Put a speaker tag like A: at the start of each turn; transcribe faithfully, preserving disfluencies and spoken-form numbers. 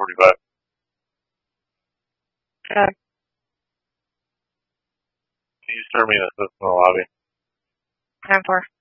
A: forty-five.
B: Okay.
A: Can you start me in the system in the lobby?
B: Time for.